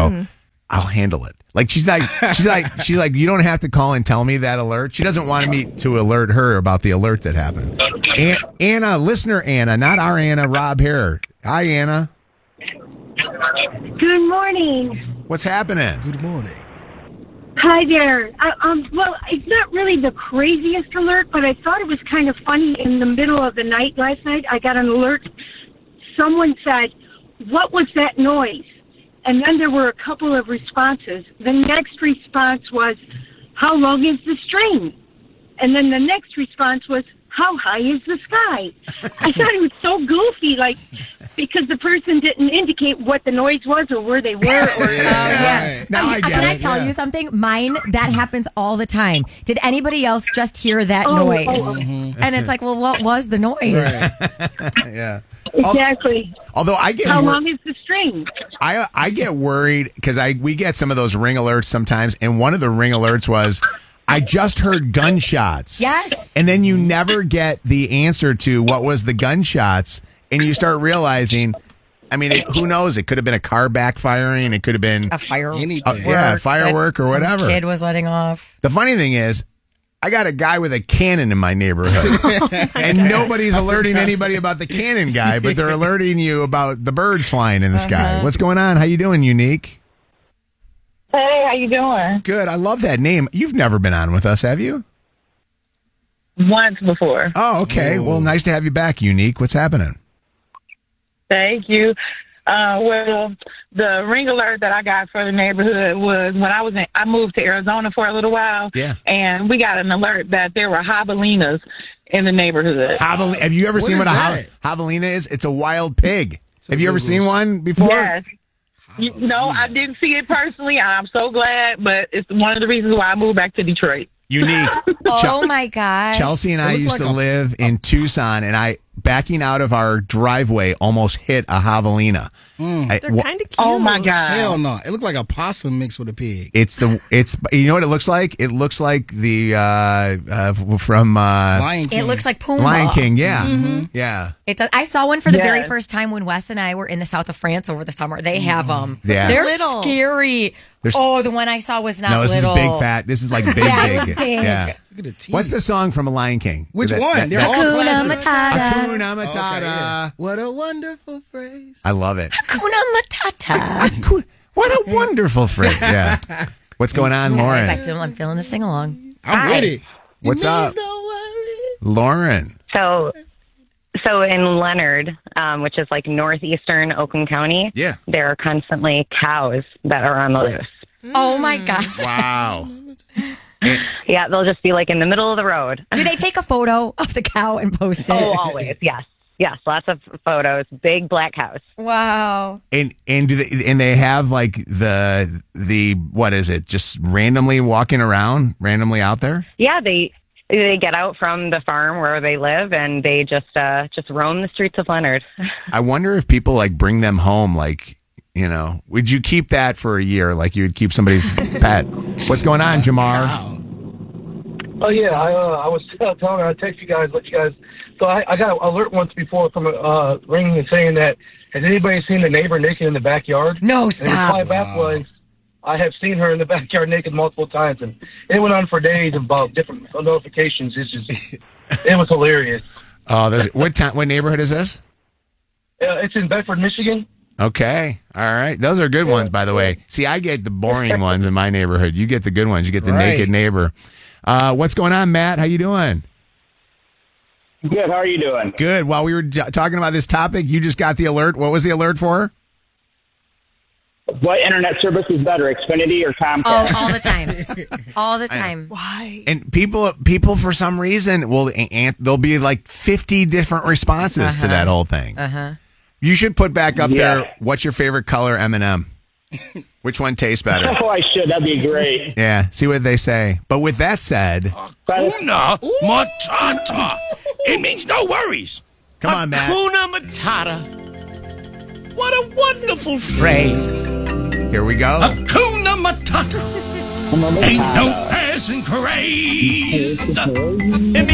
go, I'll handle it. Like she's like, you don't have to call and tell me that alert. She doesn't want me to alert her about the alert that happened. Anna, listener Anna, not our Anna, Rob here. Hi, Anna. Good morning. What's happening? Good morning. Hi there. Well, it's not really the craziest alert, but I thought it was kind of funny. In the middle of the night last night, I got an alert. Someone said, "What was that noise?" And then there were a couple of responses. The next response was, "How long is the string?" And then the next response was, "How high is the sky?" I thought it was so goofy, like, because the person didn't indicate what the noise was or where they were. Or Yeah. Now I get Can I it. tell you something? Mine, that happens all the time. Did anybody else just hear that noise? And it's like, well, what was the noise? Yeah. Exactly. Although I get How long is the string? I get worried because we get some of those ring alerts sometimes, and one of the ring alerts was, I just heard gunshots. Yes. And then you never get the answer to what was the gunshots, and you start realizing, I mean, who knows? It could have been a car backfiring. It could have been A firework. a firework or some whatever. Kid was letting off. The funny thing is, I got a guy with a cannon in my neighborhood, and nobody's alerting anybody about the cannon guy, but they're alerting you about the birds flying in the sky. What's going on? How you doing, Unique? Hey, how you doing? Good. I love that name. You've never been on with us, have you? Once before. Oh, okay. Well, nice to have you back, Unique. What's happening? Thank you. Well, the ring alert that I got for the neighborhood was when I moved to Arizona for a little while. Yeah. And we got an alert that there were javelinas in the neighborhood. Have you ever seen is what a that? javelina is? It's a wild pig. Have you ever seen one before? Yes. No, I didn't see it personally. I'm so glad, but it's one of the reasons why I moved back to Detroit. Unique. Oh, my gosh. Chelsea and I used to live in Tucson, and backing out of our driveway almost hit a javelina. They're kind of cute. Oh, my God. Hell no. It looked like a possum mixed with a pig. It's you know what it looks like? It looks like the from Lion King. It looks like Puma. Lion King. Yeah, yeah. It does. I saw one for the Yes. very first time when Wes and I were in the south of France over the summer. They have them. Yeah. They're Little. scary. The one I saw was not No, this little. is big fat. This is like big, Yeah, it big. was big. Yeah. Look at the teeth. What's the song from a Lion King? Which That- one? that- They're all Hakuna classics. Matata. Hakuna Matata. Okay, yeah. What a wonderful phrase. I love it. Hakuna Matata. What a wonderful phrase. Yeah. What's going on, Lauren? I'm feeling to sing along. I'm ready. What's up? Don't worry. Lauren. So in Leonard, which is like northeastern Oakland County, Yeah. there are constantly cows that are on the loose. Oh, my God. Wow. Yeah, they'll just be like in the middle of the road. Do they take a photo of the cow and post it? Oh, always, yes. Yes, lots of photos. Big black cows. Wow. And they have like the what is it? Just randomly walking around, randomly out there? Yeah, they get out from the farm where they live and they just roam the streets of Leonard. I wonder if people like bring them home, like, you know, would you keep that for a year like you would keep somebody's pet? What's going on, Jamar? Wow. Oh yeah, I was telling her I'd text you guys, let you guys. So I got an alert once before from a ringing and saying that, has anybody seen the neighbor naked in the backyard? No, And the stop. reply back was, I have seen her in the backyard naked multiple times, and it went on for days about different notifications. It was hilarious. Oh, what neighborhood is this? It's in Bedford, Michigan. Okay. All right. Those are good ones, by the way. See, I get the boring ones in my neighborhood. You get the good ones. You get the naked neighbor. What's going on, Matt? How you doing? Good. How are you doing? Good. While we were talking about this topic, you just got the alert. What was the alert for? What internet service is better, Xfinity or Comcast? Oh, all the time. All the time. Why? And people for some reason there'll be like 50 different responses to that whole thing. You should put back up there, what's your favorite color M&M? Which one tastes better? Oh, I should. That'd be great. Yeah, see what they say. But with that said, Hakuna Matata. It means no worries. Come on, Matt. Hakuna Matata. What a wonderful phrase. Here we go. Hakuna Matata. Ain't no passing craze.